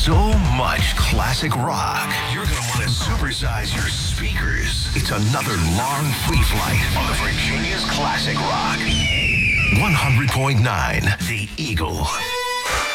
so much classic rock. You're going to want to supersize your speakers. It's another long free flight on the Virginia's Classic Rock. 100.9 The Eagle.